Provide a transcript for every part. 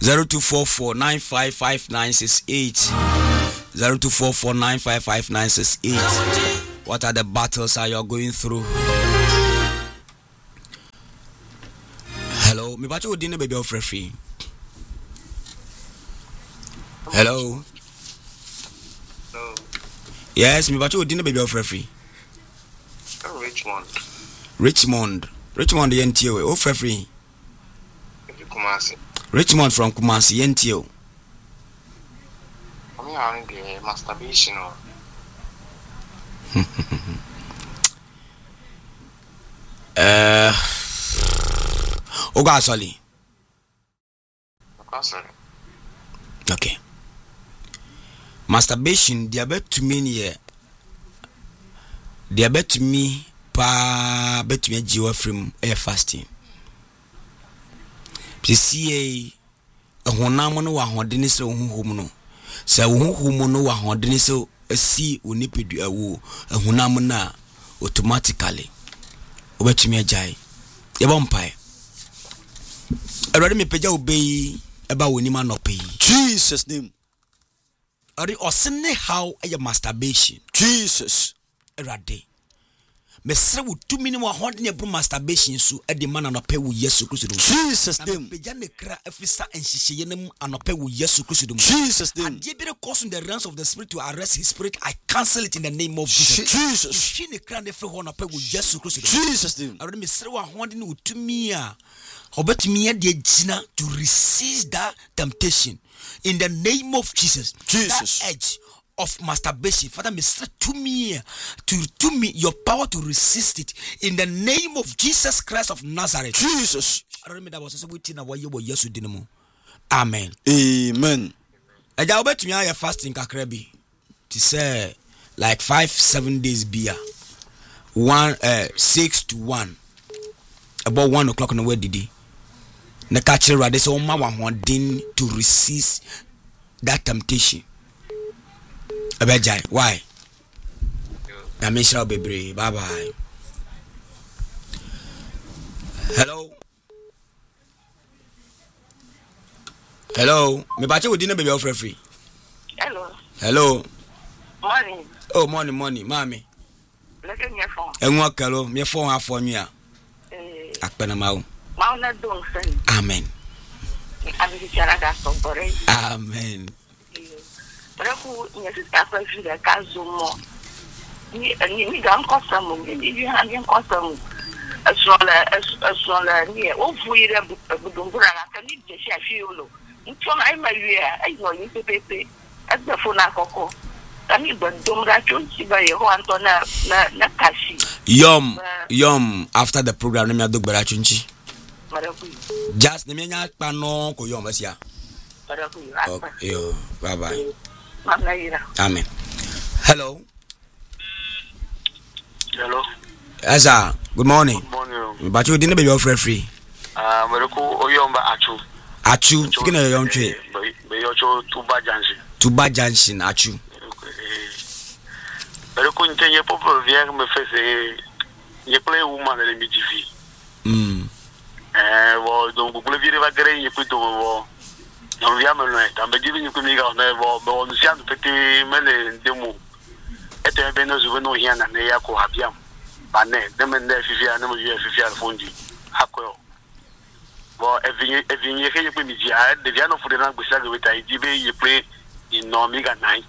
0244955968. 0244955968. What are the battles are you going through? Hello, me bacho odine baby of free. Hello. No. Yes, me bacho odine baby of free. Richmond yentio o free. Kumasi. Richmond from Kumasi yentio. I'm having the masturbation. Ogasoli. Okay. Masturbation, diabet to me pa bet me jiwa from air fasting. See a honam no wa hodini se honhom no. Se honhom no wa hodini se asi onipedu awu a honam na automatically obetumi ajai. Yeba mpai. Already me peja obey eba wonima no pay. Jesus name. Ori osene how a masturbation. Jesus. Erade. Mesre wo tumi ni wa hodne bro masturbation so e de man anope wo Yesu Kristo dum. Jesus name. Peja ne kra afisa enhihye nem anope wo Yesu Kristo dum. Jesus name. And ye be causing the realms of the spirit to arrest his spirit. I cancel it in the name of Jesus. Jesus. She ne kra ne fre ho anope wo Yesu Kristo dum. Jesus name. Already mesre wa hodne wo tumi a obetumi e de gina to resist that temptation in the name of Jesus. Jesus. That edge of masturbation, Father, me say to me your power to resist it in the name of Jesus Christ of Nazareth. Jesus. I remember that was waiting a while you were yes with dinamo. Amen. Amen. And I bet me I fasting kakrebi to say like 5-7 days beer 6 to 1 about 1 o'clock on the way did he na catch rather so ma one to resist that temptation. Abejai, why? I miss you, baby. Bye bye. Hello. Me bache wo dinner baby of free. Hello. Morning. Oh, morning, mommy. Look at your phone. Enwa kalo, me phone afọ nua. Akpena mawo. Mawo na don sen. Amen. Abi chara ga so bore. Amen. Reku nyesita kwa vile kazumo ni dan kosamu ni han kosamu asola ni ofuire budumbura la kani je sha fiolo ntoma ai mawia ai no ni pepe agba fona akoko kani budumbura chonchi ba ye ho antona na kashi yom after the program na me adogbara chonchi maraku just na me nya pa no ko yom asia maraku yo bye bye. Amen. Hello. Asa, good morning. Good morning. But you didn't be your free. Mereko oyomba Achu, speaking of your tree. Be your Tuba Junction, Achu. Mereko ntenye popo via me fese ye play woman le MTV. Wo donc vous voulez va gagner ye plutôt wo. On vient me loin. Dans mes divines communiques, on a on s'y a fait mêler des mots. Et un peu nous venons rien à Néa Kohabiam. Bané, demandez Fifia, nous y a Fifia fondi. Accord. Bon, et venir rien pour midi. Devient nos foudres dans le sac de Taï, dit y play in Nomiga Nine.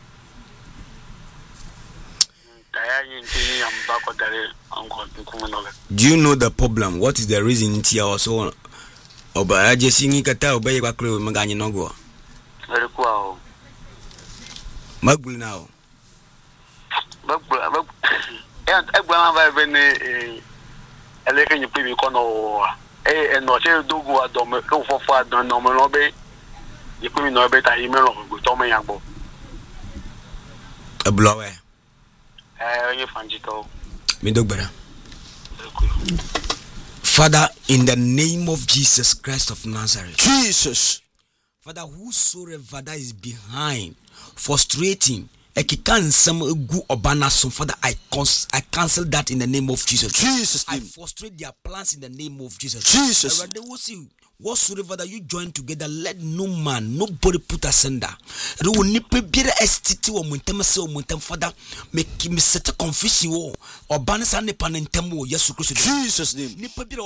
Do you know the problem? What is the reason it's here also? Oba aje singi kata obeye kwa kle maganye nogo. Very cool. Magbul now. Magbul. And egba ma ba ni eleke ni pimi kono no che dogu adom ko fofo adon no mo no be ni pimi no be ta ime lo go to me yagbo. Eblowe. Onye fanjito. Mi dogbara. Father, in the name of Jesus Christ of Nazareth. Jesus. Father, whosoever that is behind, frustrating, Father, I cancel that in the name of Jesus. Jesus. I frustrate their plans in the name of Jesus. Jesus. whatsoever that you join together, let nobody put asunder. Father, make me set a confession or banners and the panentemo, yes, Jesus' name.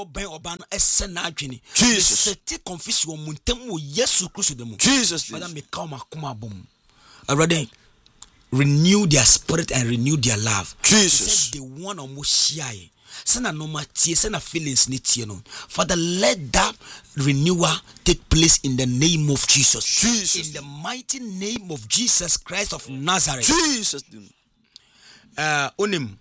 Jesus, set a confession muntemo, yes, Jesus, Father, make come a boom. Already renew their spirit and renew their love. Jesus, they want almost shy. Send a normal tears, send a feelings need no. Father, let that renewal take place in the name of Jesus. Jesus. In the mighty name of Jesus Christ of Nazareth. Jesus. Unim.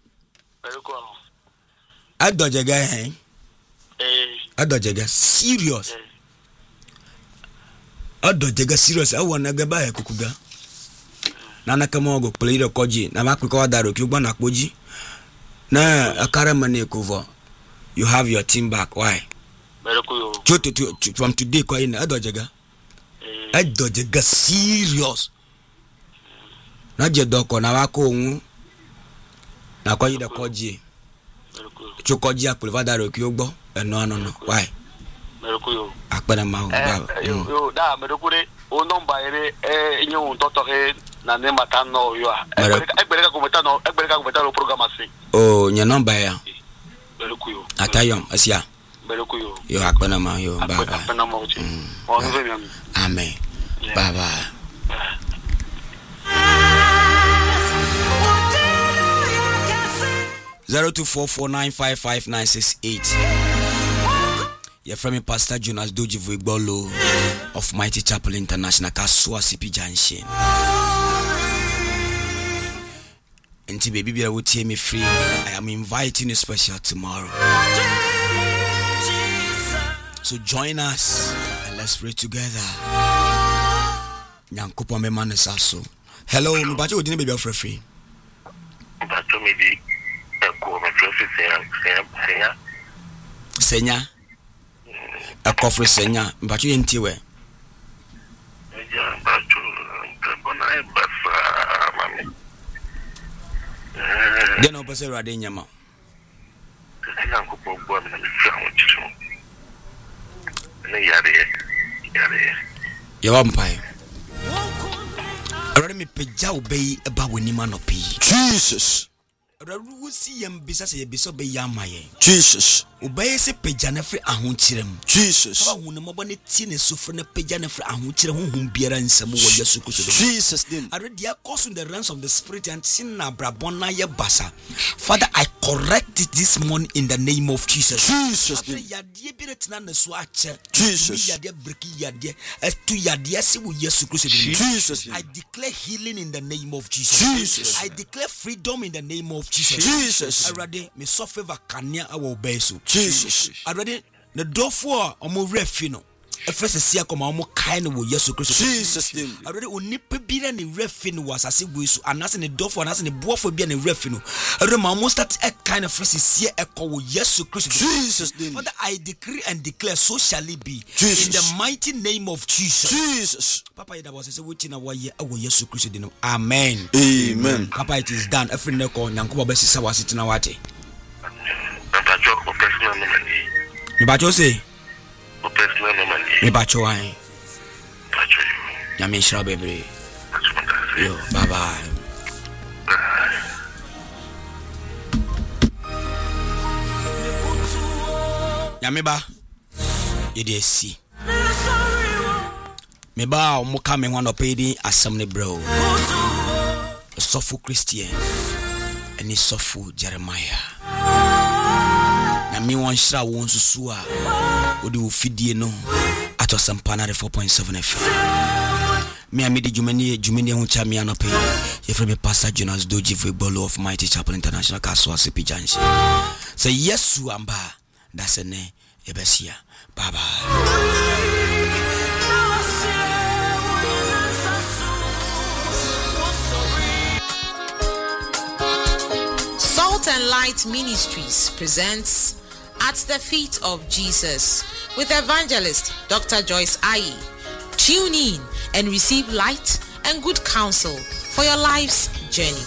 Adojega, Adojega, serious. Adojega, serious. I want to go buy a kukuga. Nana Kamogo, play the koji, Namako Daro, Kubana Koji. Na akara mane cover. You have your team back. Why? From today, kwa ina adojega. Adojega serious. Na je doko na wako ngu. Na kwa ida koji. Chokoji akulivada roki ogbo. No. Why? Akpana mahu. Yo da merukure onomba ere inyo untoto he na ne matano yo. Ekbereka kumetano program asi. Oh, nya number ya. Merukuyo. Atayom asia. Merukuyo. Yo akpana mahu yo. Bye bye. Akpana mahu chi. Onu Amen. Bye bye. 0244955968. You're from me, Pastor Jonas Doji Vuigbolo of Mighty Chapel International, Kasua CP Junction. And to baby, I will tear me free. I am inviting you special tomorrow. So join us and let's pray together. Nyankupa me man is also. Hello, me bacho we didn't be free. Bacho me di ko me free Senya. A coffee senya. Bacho yenti we. Ja bacho bona basa mami. Then no person rade nyama. Nyankupa bo me na me free awon chicho. Ne yare. You vampire. Already me peja obey about when man no pay. Jesus. Already see yam bisa say bisa be yamaye. Jesus. Obey say peja na free ahonchirem. Jesus. Aba hunu mabo ne tie ne sufre na peja na free ahonchire honhum biara nsam wo Yesu Kristo. Jesus name. Already are causing the realms of the spirit and sin na brabona ye basa. Father, I correct it this morning in the name of Jesus. Jesus name. Yadie bi retina na so ache. Jesus. Yadie breki yadie estu yadie se wo Yesu Kristo. Jesus. I declare healing in the name of Jesus. Jesus. I declare freedom in the name of Jesus. Jesus. Already me so favor kanya awo beso. Jesus. Already the door for omo refi no. Efese sia koma omo kai no wo Yesu Kristo. Jesus name. Already onipa bira ne refi no wasase boisu anase ne door for anase ne boafo bia ne refi no. Already ma omo start a kind of phrase sia ekọ wo Yesu Kristo. Jesus name. Father, I decree and declare so shall it be. Jesus. In the mighty name of Jesus. Jesus. Papa, that was say which na waye awo Yesu Kristo dino. Amen. Amen. Papa, it is done. Every neko nyankoba be sisa wasiti na wate. Bacho ko personal nomani. Me bacho say. Ko personal nomani. Me bacho ai. Bacho yo. Nyame shira bebre. Bacho manda. Yo, bye bye. Nyame ba. Ye dey see. Me ba o mo ka me hono pedi asem ne bro. Sofo Christian. Eni sofo Jeremiah. Na mi won shira won susu a odi wo fidie no ato sampana 4.7 FM. Me amidi jumani hu cha mi anope ye free me Pastor Jonas Doji Vuigbolo of Mighty Chapel International Kaswa CP Junction. Say Yesu amba that's ne ebesia. Bye bye. Salt and Light Ministries presents At the Feet of Jesus with evangelist Dr. Joyce Ayi. Tune in and receive light and good counsel for your life's journey.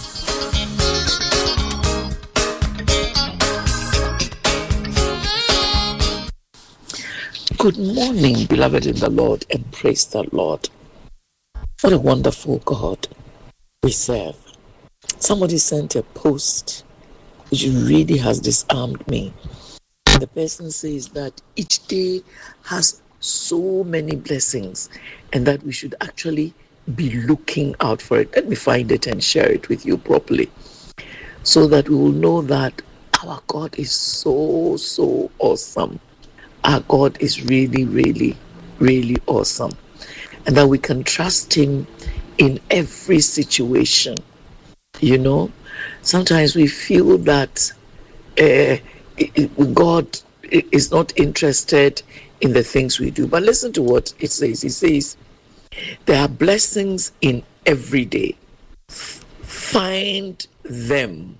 Good morning, beloved in the Lord, and praise the Lord. What a wonderful God we serve. Somebody sent a post which really has disarmed me. The person says that each day has so many blessings and that we should actually be looking out for it. Let me find it and share it with you properly so that we will know that our God is so awesome. Our God is really, really, really awesome. And that we can trust him in every situation. You know, sometimes we feel that God is not interested in the things we do. But listen to what it says. It says, there are blessings in every day. Find them,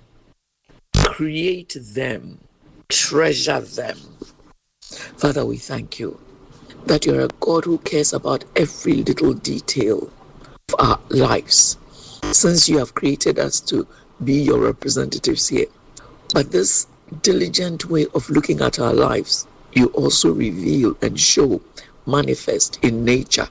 create them, treasure them. Father, we thank you that you're a God who cares about every little detail of our lives, since you have created us to be your representatives here. But this diligent way of looking at our lives, you also reveal and show, manifest in nature.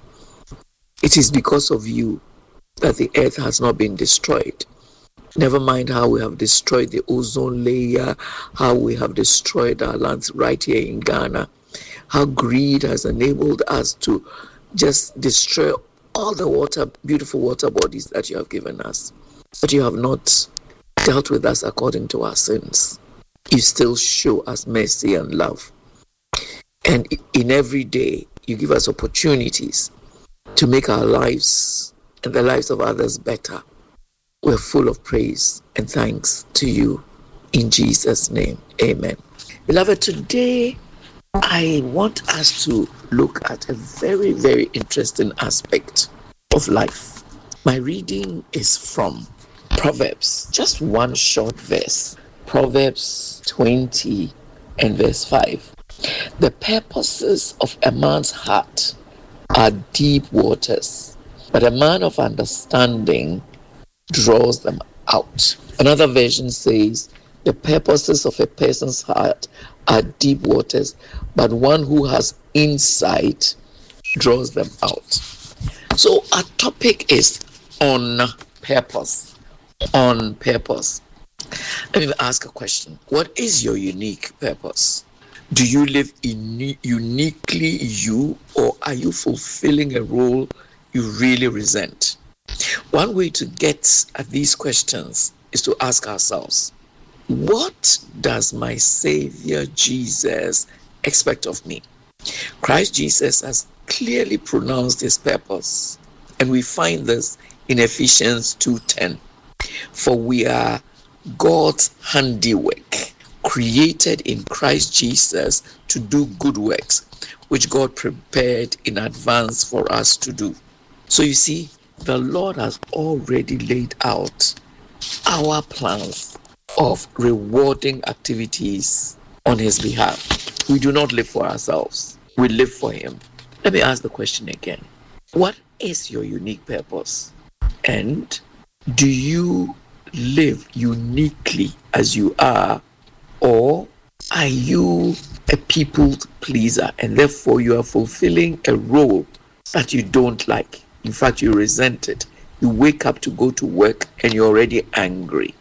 It is because of you that the earth has not been destroyed. Never mind how we have destroyed the ozone layer, how we have destroyed our lands right here in Ghana, how greed has enabled us to just destroy all the beautiful water bodies that you have given us. But you have not dealt with us according to our sins. You still show us mercy and love. And in every day, you give us opportunities to make our lives and the lives of others better. We're full of praise and thanks to you. In Jesus' name, amen. Beloved, today I want us to look at a very, very interesting aspect of life. My reading is from Proverbs, just one short verse. Proverbs 20 and verse 5. The purposes of a man's heart are deep waters, but a man of understanding draws them out. Another version says, the purposes of a person's heart are deep waters, but one who has insight draws them out. So our topic is on purpose. On purpose. Let me ask a question. What is your unique purpose? Do you live uniquely you, or are you fulfilling a role you really resent? One way to get at these questions is to ask ourselves, what does my Savior Jesus expect of me? Christ Jesus has clearly pronounced his purpose, and we find this in Ephesians 2:10. For we are God's handiwork, created in Christ Jesus to do good works, which God prepared in advance for us to do. So you see, the Lord has already laid out our plans of rewarding activities on his behalf. We do not live for ourselves. We live for him. Let me ask the question again. What is your unique purpose? And do you live uniquely as you are, or are you a people pleaser and therefore you are fulfilling a role that you don't like? In fact, you resent it. You wake up to go to work and you're already angry.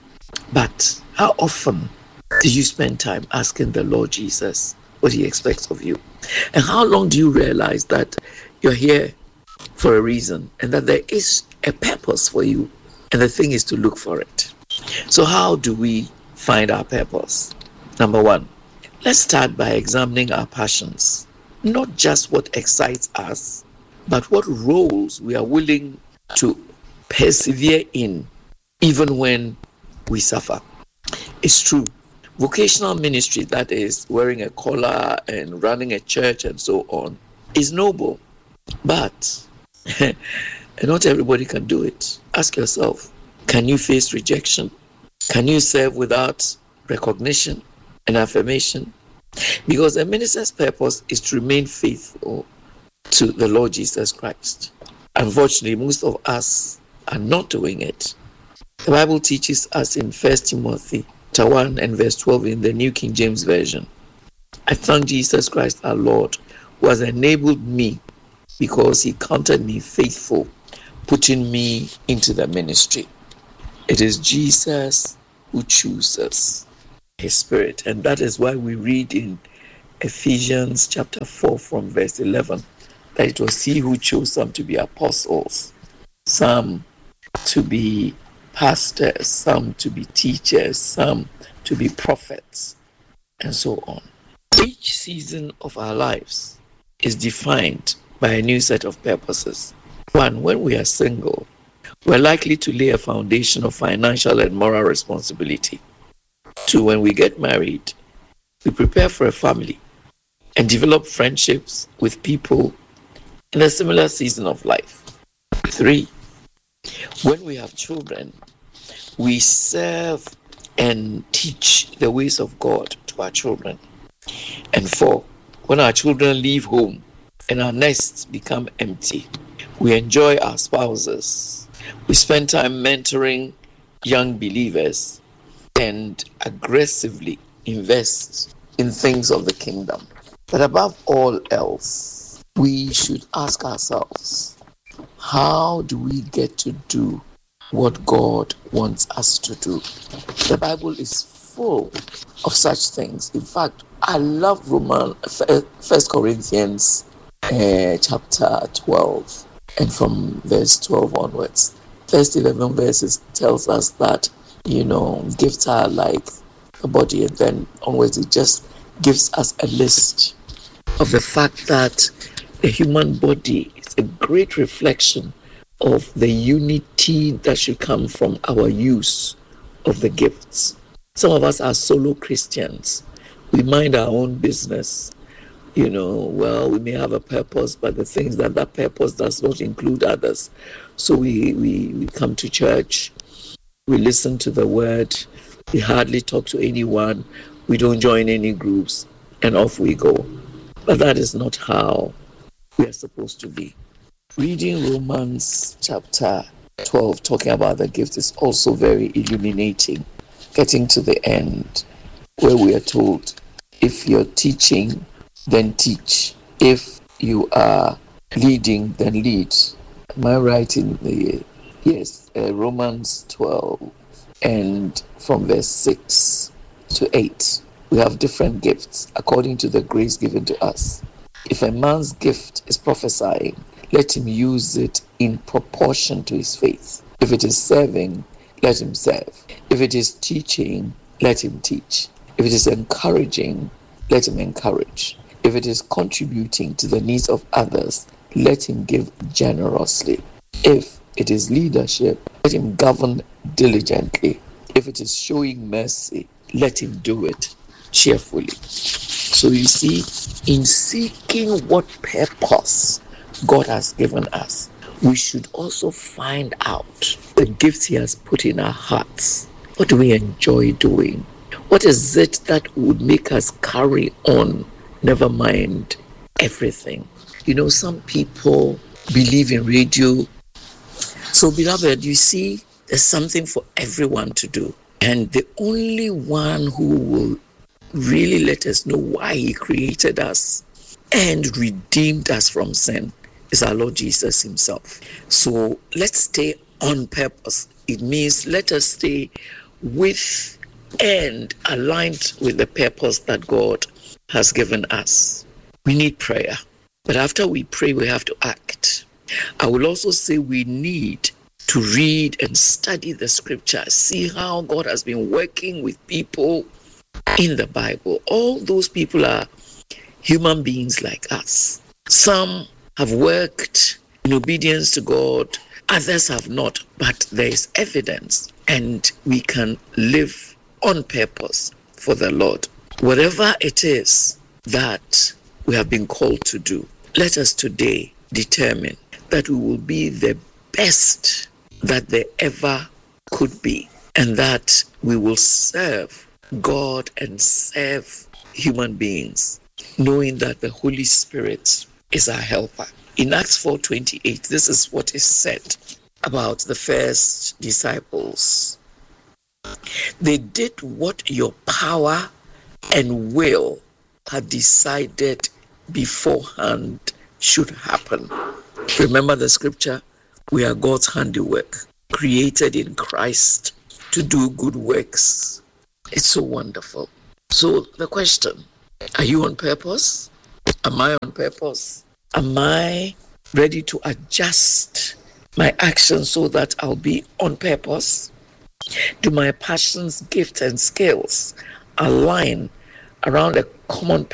But how often do you spend time asking the Lord Jesus what he expects of you? And how long do you realize that you're here for a reason and that there is a purpose for you? And the thing is to look for it. So how do we find our purpose? Number one, let's start by examining our passions. Not just what excites us, but what roles we are willing to persevere in, even when we suffer. It's true. Vocational ministry, that is, wearing a collar and running a church and so on, is noble. But not everybody can do it. Ask yourself, can you face rejection? Can you serve without recognition and affirmation? Because a minister's purpose is to remain faithful to the Lord Jesus Christ. Unfortunately, most of us are not doing it. The Bible teaches us in 1 Timothy 1 and verse 12 in the New King James Version. I thank Jesus Christ our Lord, who has enabled me because he counted me faithful, putting me into the ministry. It is Jesus who chooses his Spirit. And that is why we read in Ephesians chapter 4 from verse 11 that it was he who chose some to be apostles, some to be pastors, some to be teachers, some to be prophets, and so on. Each season of our lives is defined by a new set of purposes. One, when we are single, we're likely to lay a foundation of financial and moral responsibility. Two, when we get married, we prepare for a family and develop friendships with people in a similar season of life. Three, when we have children, we serve and teach the ways of God to our children. And four, when our children leave home and our nests become empty, we enjoy our spouses. We spend time mentoring young believers and aggressively invest in things of the kingdom. But above all else, we should ask ourselves, how do we get to do what God wants us to do? The Bible is full of such things. In fact, I love 1 Corinthians chapter 12, and from verse 12 onwards. First 11 verses tells us that, gifts are like a body, and then onwards it just gives us a list of the fact that the human body is a great reflection of the unity that should come from our use of the gifts. Some of us are solo Christians. We mind our own business. We may have a purpose, but the things that purpose does not include others. So we come to church, we listen to the word, we hardly talk to anyone, we don't join any groups, and off we go. But that is not how we are supposed to be. Reading Romans chapter 12, talking about the gift, is also very illuminating. Getting to the end, where we are told, if you're teaching, then teach. If you are leading, then lead. Am I right in the... Yes, Romans 12, and from verse 6 to 8. We have different gifts according to the grace given to us. If a man's gift is prophesying, let him use it in proportion to his faith. If it is serving, let him serve. If it is teaching, let him teach. If it is encouraging, let him encourage. If it is contributing to the needs of others, let him give generously. If it is leadership, let him govern diligently. If it is showing mercy, let him do it cheerfully. So you see, in seeking what purpose God has given us, we should also find out the gifts he has put in our hearts. What do we enjoy doing? What is it that would make us carry on, never mind everything? Some people believe in radio. So, beloved, you see, there's something for everyone to do. And the only one who will really let us know why he created us and redeemed us from sin is our Lord Jesus himself. So let's stay on purpose. It means let us stay with and aligned with the purpose that God has given us. We need prayer. But after we pray, we have to act. I will also say we need to read and study the scripture, see how God has been working with people in the Bible. All those people are human beings like us. Some have worked in obedience to God, others have not, but there is evidence and we can live on purpose for the Lord. Whatever it is that we have been called to do, let us today determine that we will be the best that there ever could be, and that we will serve God and serve human beings, knowing that the Holy Spirit is our helper. In Acts 4:28, this is what is said about the first disciples. They did what your power and will had decided beforehand should happen. Remember the scripture, we are God's handiwork, created in Christ to do good works. It's so wonderful. So the question, are you on purpose? Am I on purpose? Am I ready to adjust my actions so that I'll be on purpose? Do my passions, gifts, and skills align around a common